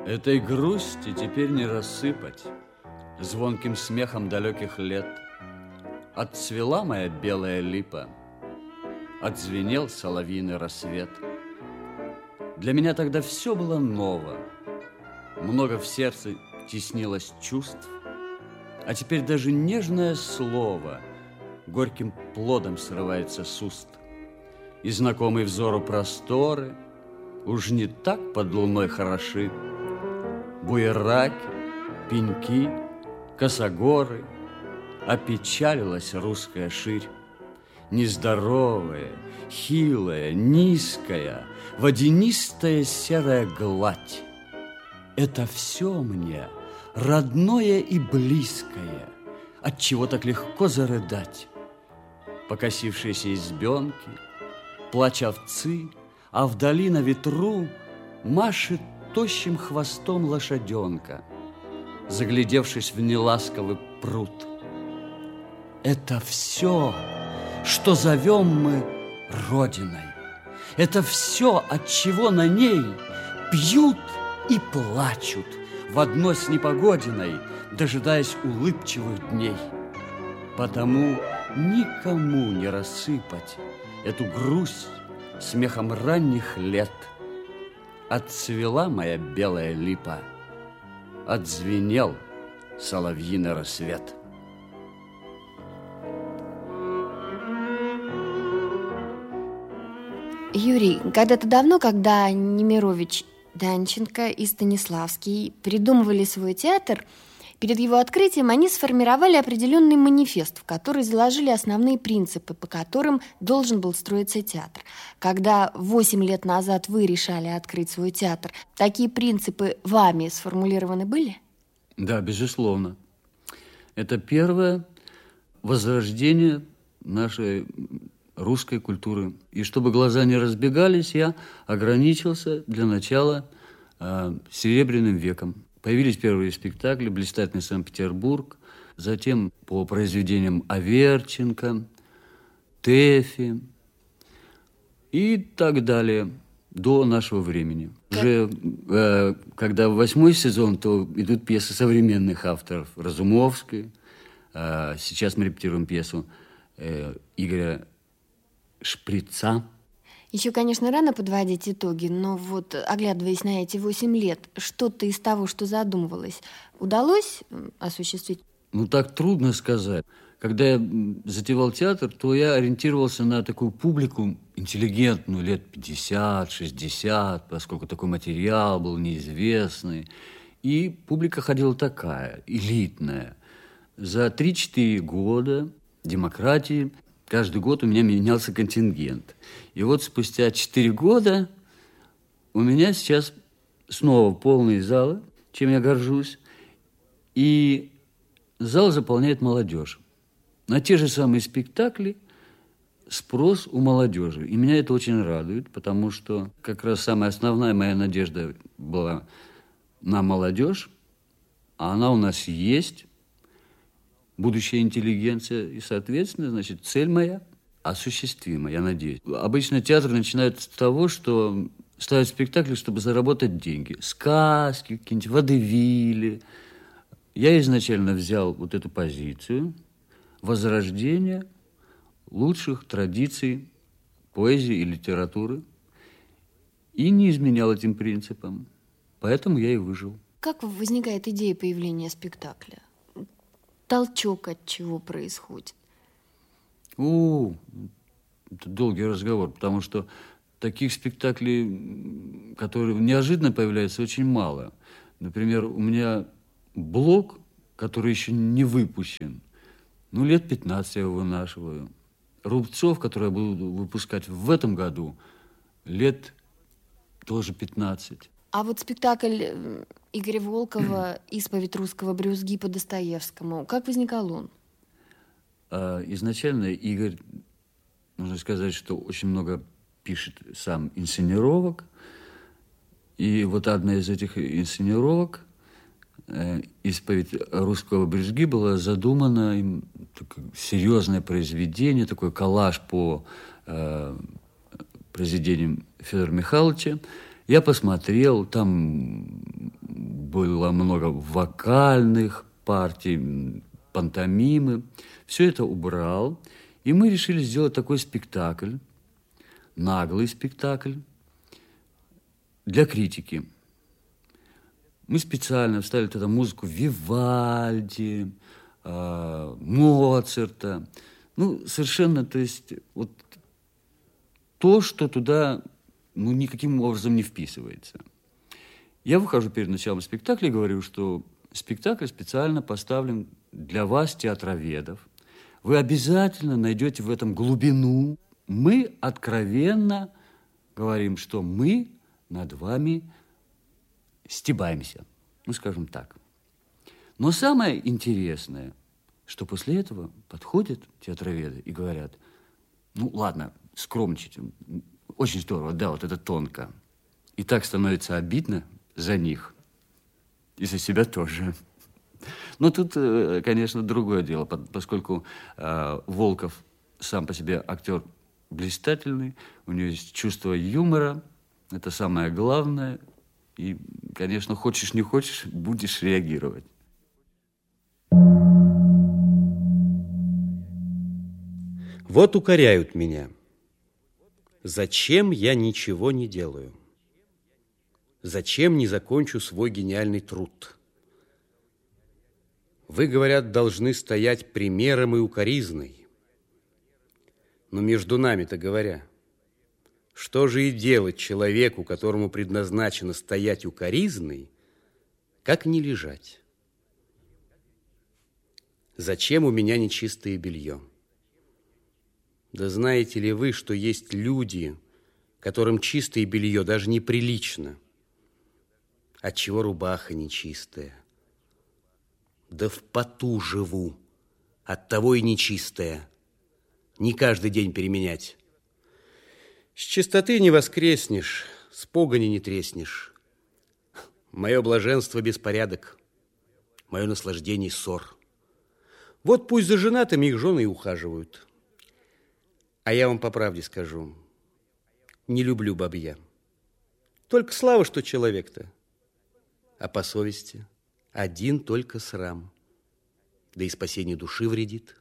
Этой грусти теперь не рассыпать звонким смехом далеких лет. Отцвела моя белая липа, отзвенел соловьиный рассвет. Для меня тогда все было ново, много в сердце теснилось чувств, а теперь даже нежное слово горьким плодом срывается с уст. И знакомые взору просторы уж не так под луной хороши. Буераки, пеньки, косогоры, опечалилась русская ширь. Нездоровая, хилая, низкая, водянистая серая гладь. Это все мне родное и близкое, отчего так легко зарыдать. Покосившиеся избенки, плач овцы, а вдали на ветру машет тощим хвостом лошаденка, заглядевшись в неласковый пруд. Это все, что зовем мы Родиной. Это все, от чего на ней пьют и плачут в одно с непогодиной, дожидаясь улыбчивых дней. Потому никому не рассыпать эту грусть смехом ранних лет. Отцвела моя белая липа, отзвенел соловьиный рассвет. Юрий, когда-то давно, когда Немирович, Данченко и Станиславский придумывали свой театр, перед его открытием они сформировали определенный манифест, в который заложили основные принципы, по которым должен был строиться театр. Когда 8 лет назад вы решали открыть свой театр, такие принципы вами сформулированы были? Да, безусловно. Это первое возрождение нашей русской культуры. И чтобы глаза не разбегались, я ограничился для начала Серебряным веком. Появились первые спектакли «Блистательный Санкт-Петербург», затем по произведениям Аверченко, Тэфи и так далее до нашего времени. Уже когда 8-й сезон, то идут пьесы современных авторов. Разумовской. Сейчас мы репетируем пьесу Игоря Шприца. Еще, конечно, рано подводить итоги, но вот, оглядываясь на эти 8 лет, что-то из того, что задумывалось, удалось осуществить? Ну, так трудно сказать. Когда я затевал театр, то я ориентировался на такую публику интеллигентную, лет 50-60, поскольку такой материал был неизвестный. И публика ходила такая, элитная. За 3-4 года демократии каждый год у меня менялся контингент. И вот спустя 4 года у меня сейчас снова полные залы, чем я горжусь. И зал заполняет молодежь. На те же самые спектакли спрос у молодежи. И меня это очень радует, потому что как раз самая основная моя надежда была на молодежь, а она у нас есть. Будущая интеллигенция, и, соответственно, значит, цель моя осуществима, я надеюсь. Обычно театр начинает с того, что ставят спектакли, чтобы заработать деньги. Сказки, какие-нибудь водевили. Я изначально взял вот эту позицию возрождения лучших традиций поэзии и литературы и не изменял этим принципам. Поэтому я и выжил. Как возникает идея появления спектакля? Толчок от чего происходит? Это долгий разговор, потому что таких спектаклей, которые неожиданно появляются, очень мало. Например, у меня блок, который еще не выпущен. Лет 15 я его вынашиваю. Рубцов, который я буду выпускать в этом году, лет тоже 15. А вот спектакль Игоря Волкова «Исповедь русского брюзги» по Достоевскому, как возникал он? Изначально Игорь, нужно сказать, что очень много пишет сам инсценировок. И вот одна из этих инсценировок, «Исповедь русского брюзги», была задумана им серьезное произведение, такой коллаж по произведениям Федора Михайловича. Я посмотрел, там было много вокальных партий, пантомимы. Все это убрал, и мы решили сделать такой спектакль, наглый спектакль для критики. Мы специально вставили туда музыку Вивальди, Моцарта. Ну, совершенно, то есть, вот то, что туда, ну, никаким образом не вписывается. Я выхожу перед началом спектакля и говорю, что спектакль специально поставлен для вас, театроведов. Вы обязательно найдете в этом глубину. Мы откровенно говорим, что мы над вами стебаемся. Ну, скажем так. Но самое интересное, что после этого подходят театроведы и говорят, ну, ладно, скромничайте, очень здорово, да, вот это тонко. И так становится обидно за них. И за себя тоже. Но тут, конечно, другое дело, поскольку Волков сам по себе актер блистательный, у него есть чувство юмора, это самое главное, и, конечно, хочешь не хочешь, будешь реагировать. Вот укоряют меня. Зачем я ничего не делаю? Зачем не закончу свой гениальный труд? Вы, говорят, должны стоять примером и укоризной. Но между нами-то говоря, что же и делать человеку, которому предназначено стоять укоризной, как не лежать? Зачем у меня нечистое белье? Да знаете ли вы, что есть люди, которым чистое белье даже неприлично? Отчего рубаха нечистая? Да в поту живу, оттого и нечистая. Не каждый день переменять. С чистоты не воскреснешь, с погони не треснешь. Мое блаженство беспорядок, мое наслаждение ссор. Вот пусть за женатыми их жены и ухаживают. А я вам по правде скажу, не люблю бабья. Только слава, что человек-то. А по совести один только срам. Да и спасение души вредит.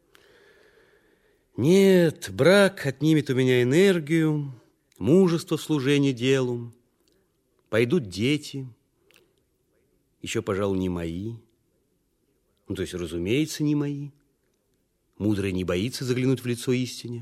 Нет, брак отнимет у меня энергию, мужество в служении делу. Пойдут дети, еще, пожалуй, не мои. Ну, то есть, разумеется, не мои. Мудрый не боится заглянуть в лицо истине.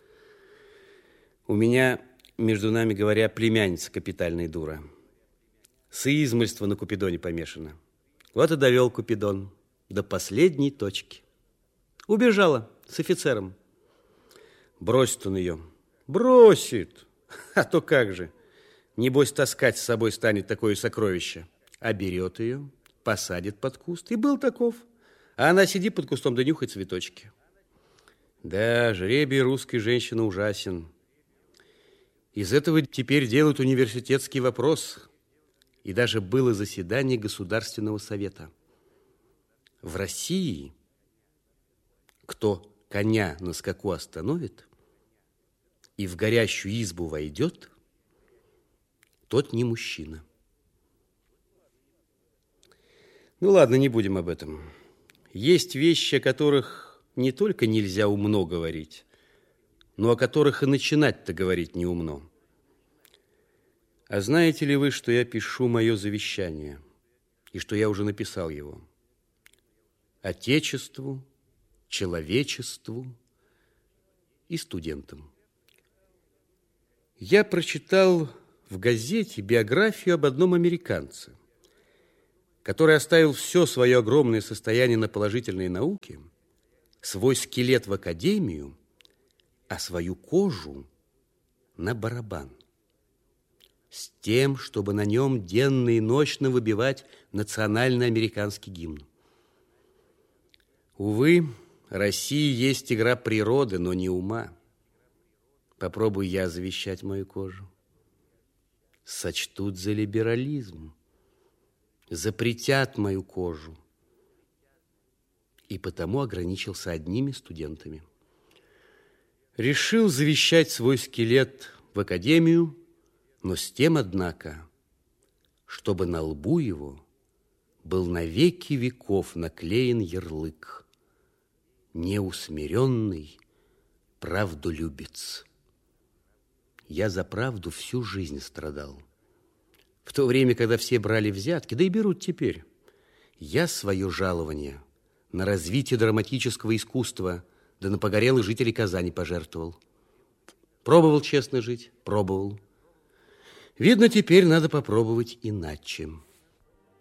У меня, между нами говоря, племянница капитальная дура. С измольства на Купидоне помешана. Вот и довел Купидон до последней точки. Убежала с офицером. Бросит он ее. Бросит. А то как же. Небось, таскать с собой станет такое сокровище. А берет ее, посадит под куст. И был таков. А она сидит под кустом, да нюхает цветочки. Да, жребий русской женщины ужасен. Из этого теперь делают университетский вопрос. И даже было заседание Государственного совета. В России кто коня на скаку остановит и в горящую избу войдет, тот не мужчина. Ну ладно, не будем об этом. Есть вещи, о которых не только нельзя умно говорить, но о которых и начинать-то говорить не умно. А знаете ли вы, что я пишу мое завещание, и что я уже написал его? Отечеству, человечеству и студентам. Я прочитал в газете биографию об одном американце, который оставил все свое огромное состояние на положительные науки, свой скелет в академию, а свою кожу на барабан, с тем, чтобы на нем денно и ночно выбивать национальный американский гимн. Увы, России есть игра природы, но не ума. Попробуй я завещать мою кожу. Сочтут за либерализм, запретят мою кожу. И потому ограничился одними студентами. Решил завещать свой скелет в академию, но с тем, однако, чтобы на лбу его был на веки веков наклеен ярлык: неусмиренный правдолюбец. Я за правду всю жизнь страдал. В то время, когда все брали взятки, да и берут теперь, я свое жалование на развитие драматического искусства да на погорелых жителей Казани пожертвовал. Пробовал честно жить, пробовал. Видно, теперь надо попробовать иначе.